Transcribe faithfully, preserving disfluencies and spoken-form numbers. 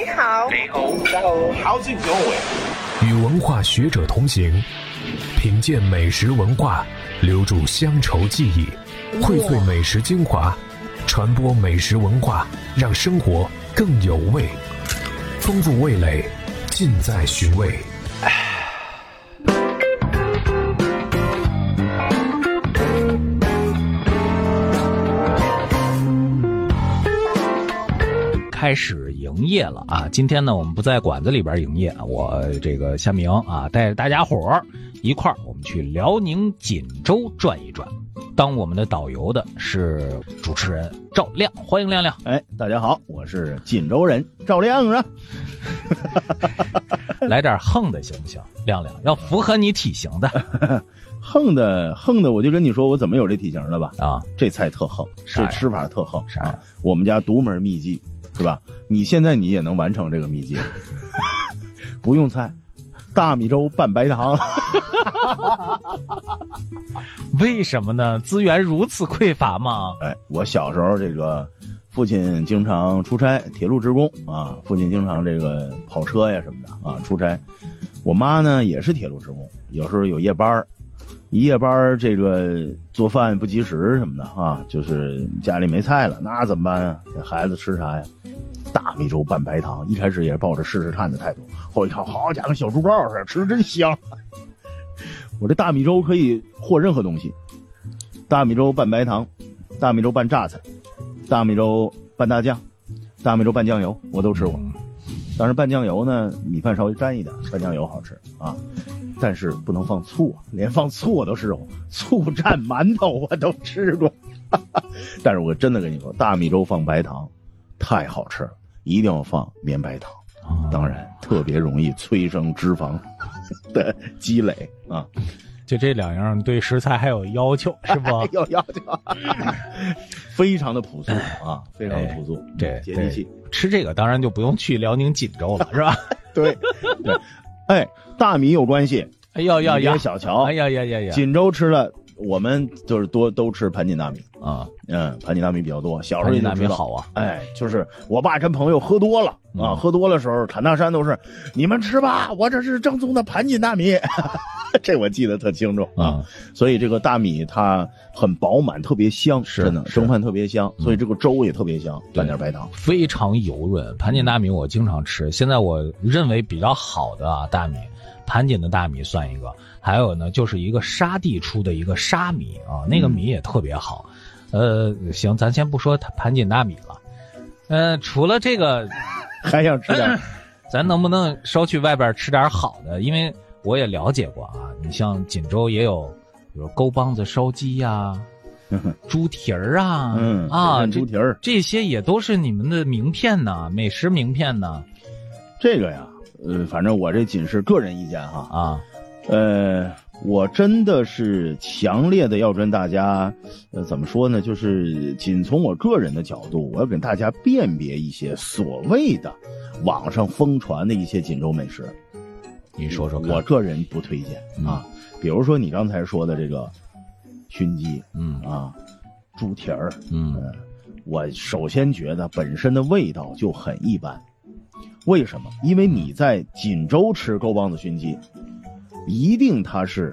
你好， 你好，好久不见。 与文化学者同行，品鉴美食文化，留住乡愁记忆，荟萃美食精华，传播美食文化，让生活更有味，丰富味蕾，尽在寻味。 开始营业了啊！今天呢，我们不在馆子里边营业，我这个夏明啊，带着大家伙儿一块儿，我们去辽宁锦州转一转。当我们的导游的是主持人赵亮，欢迎亮亮。 哎，大家好，我是锦州人赵亮啊。 来点横的行不行？亮亮要符合你体型的。 横的横的，我就跟你说，我怎么有这体型的吧？啊，这菜特横，这吃法特横， 啥、 啊？我们家独门秘籍。是吧？你现在你也能完成这个秘籍，不用菜，大米粥拌白糖。 为什么呢？资源如此匮乏吗？ 哎，我小时候这个父亲经常出差，铁路职工啊，父亲经常这个跑车呀什么的啊出差。我妈呢也是铁路职工，有时候有夜班一夜班这个做饭不及时什么的啊，就是家里没菜了，那怎么办啊？这孩子吃啥呀？大米粥拌白糖，一开始也是抱着试试看的态度，后一看，好家伙，小猪羔似的，吃真香。我这大米粥可以和任何东西，大米粥拌白糖，大米粥拌榨菜，大米粥拌大酱，大米粥拌酱油，我都吃过。当然拌酱油呢，米饭稍微沾一点，拌酱油好吃啊。但是不能放醋啊，连放醋我都吃过，醋蘸馒头我都吃过。但是我真的跟你说，大米粥放白糖太好吃了，一定要放绵白糖。当然特别容易催生脂肪的积累啊。 就这两样对食材还有要求是不？ 有要求。非常的朴素啊，非常的朴素， 这接地气。 吃这个当然就不用去辽宁锦州了，是吧？ 对对。哎，大米有关系。 哎呀呀呀！ 小瞧。 哎呀呀呀呀！ 锦州吃了，我们就是多都吃盘锦大米啊， 嗯，盘锦大米比较多。小时候盘锦大米好啊， 哎，就是我爸跟朋友喝多了、嗯、啊，喝多了时候，侃大山都是你们吃吧，我这是正宗的盘锦大米，这我记得特清楚啊、嗯。所以这个大米它很饱满，特别香，真的蒸饭特别香，所以这个粥也特别香，蘸点白糖， 非常油润。盘锦大米我经常吃，现在我认为比较好的啊大米。盘锦的大米算一个，还有呢就是一个沙地出的一个沙米啊，那个米也特别好。嗯、呃，行，咱先不说盘锦大米了。呃，除了这个， 还想吃点、呃， 咱能不能捎去外边吃点好的？因为我也了解过啊，你像锦州也有，比如沟帮子烧鸡呀、啊。猪蹄儿啊， 嗯啊， 猪蹄儿， 这些也都是你们的名片呢，美食名片呢。 这个呀。呃，反正我这仅是个人意见哈啊， 呃，我真的是强烈的要跟大家，呃，怎么说呢？就是仅从我个人的角度，我要跟大家辨别一些所谓的网上疯传的一些锦州美食。 你说说看， 我个人不推荐、嗯、啊。比如说你刚才说的这个熏鸡， 嗯啊，猪蹄儿， 嗯、呃， 我首先觉得本身的味道就很一般。为什么？因为你在锦州吃沟帮子熏鸡，一定它是